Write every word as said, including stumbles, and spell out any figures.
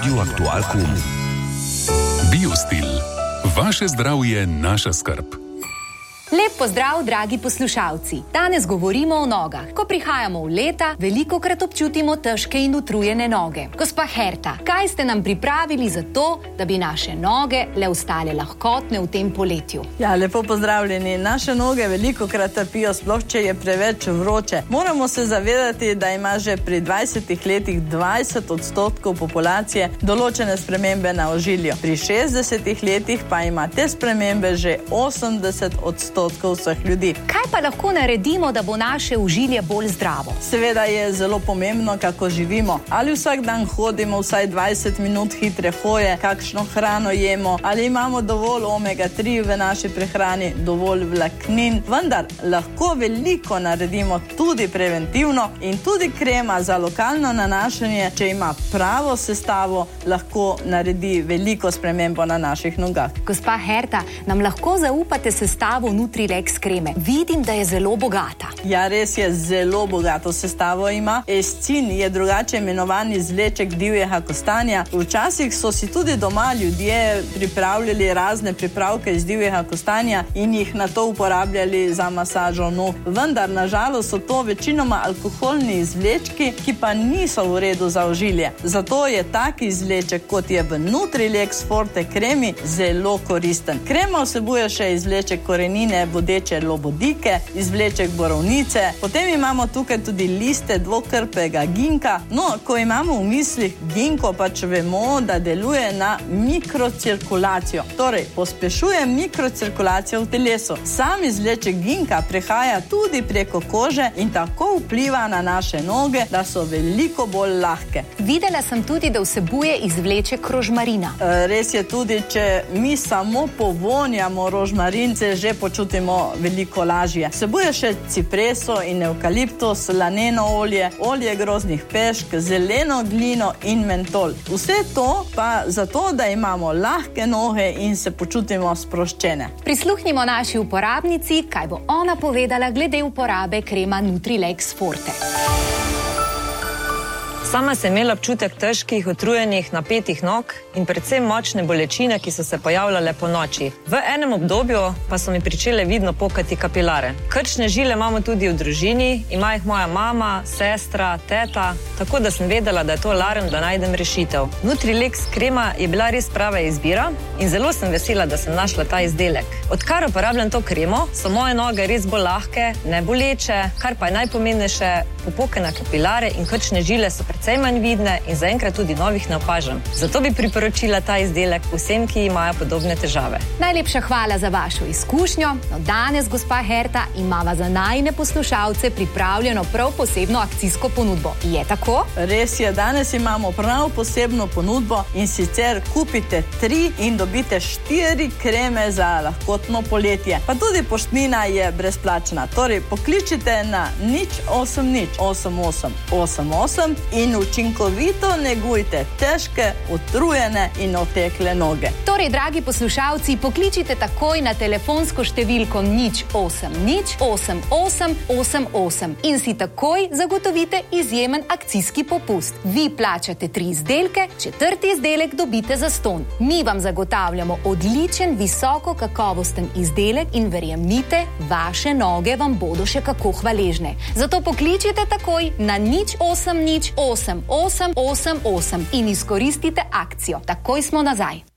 Radiu Aktual Kum. Biostil. Vaše zdravje, naša skrb. Lep pozdrav, dragi poslušalci. Danes govorimo o nogah. Ko prihajamo v leta, velikokrat občutimo težke in utrujene noge. Gospa Herta, kaj ste nam pripravili za to, da bi naše noge le ostale lahkotne v tem poletju? Ja, lepo pozdravljeni. Naše noge velikokrat trpijo, sploh če je preveč vroče. Moramo se zavedati, da ima že pri dvajsetih letih dvajset odstotkov populacije določene spremembe na ožilju. Pri šestdesetih letih pa ima te spremembe že osemdeset odstotkov vseh ljudi. Kaj pa lahko naredimo, da bo naše ožilje bolj zdravo? Seveda je zelo pomembno, kako živimo. Ali vsak dan hodimo vsaj dvajset minut hitre hoje, kakšno hrano jemo, ali imamo dovolj omega tri v naši prehrani, dovolj vlaknin. Vendar lahko veliko naredimo tudi preventivno in tudi krema za lokalno nanašanje, če ima pravo sestavo, lahko naredi veliko spremembo na naših nogah. Gospa Herta, nam lahko zaupate sestavo Nutrilex kreme? Vidim, da je zelo bogata. Ja, res je, zelo bogato sestavo ima. Escin je drugače imenovan izvleček divjega kostanja. Včasih so si tudi doma ljudje pripravljali razne pripravke iz divjega kostanja in jih nato uporabljali za masažo nog. Vendar, nažalost, so to večinoma alkoholni izvlečki, ki pa niso v redu za ožilje. Zato je tak izvleček, kot je v Nutrilex Forte kremi, zelo koristen. Krema vsebuje še izvleček korenine bodeče lobodike, izvleček borovnice, potem imamo tukaj tudi liste dvokrpega ginka. No, ko imamo v mislih ginko, pač vemo, da deluje na mikrocirkulacijo. Torej, pospešuje mikrocirkulacijo v telesu. Sam izvleček ginka prehaja tudi preko kože in tako vpliva na naše noge, da so veliko bolj lahke. Videla sem tudi, da vsebuje izvleček rožmarina. E, res je tudi, če mi samo povonjamo rožmarin, se že počutimo veliko lažje. Vsebuje še cipreso in evkaliptus, laneno olje, olje groznih pešk, zeleno glino in mentol. Vse to pa zato, da imamo lahke noge in se počutimo sproščene. Prisluhnimo naši uporabnici, kaj bo ona povedala glede uporabe krema Nutrilex Forte. Sama sem imela občutek težkih, utrujenih, napetih nog in predvsem močne bolečine, ki so se pojavljale po noči. V enem obdobju pa so mi pričele vidno pokati kapilare. Krčne žile imamo tudi v družini, ima jih moja mama, sestra, teta, tako da sem vedela, da je to alarm, da najdem rešitev. Nutrilex krema je bila res prava izbira in zelo sem vesela, da sem našla ta izdelek. Odkar uporabljam to kremo, so moje noge res bolj lahke, ne boleče, kar pa je najpomembnejše, popokane kapilare in krčne žile so precej manj vidne in zaenkrat tudi novih ne opažam. Zato bi priporočila ta izdelek vsem, ki imajo podobne težave. Najlepša hvala za vašo izkušnjo. No, danes, gospa Herta, imava za najine poslušalce pripravljeno prav posebno akcijsko ponudbo. Je tako? Res je, danes imamo prav posebno ponudbo in sicer kupite tri in dobite štiri kreme za lahkotno poletje. Pa tudi poštnina je brezplačna. Torej, pokličite na nič osem nič osem osem osem osem in učinkovito negujte težke, utrujene in otekle noge. Torej, dragi poslušalci, pokličite takoj na telefonsko številko nič osem nič osem osem osem osem in si takoj zagotovite izjemen akcijski popust. Vi plačate tri izdelke, četrti izdelek dobite zastonj. Mi vam zagotavljamo odličen, visoko kakovosten izdelek in verjemite, vaše noge vam bodo še kako hvaležne. Zato pokličite takoj na nič osem nič osem osem osem osem in izkoristite akcijo. Takoj smo nazaj.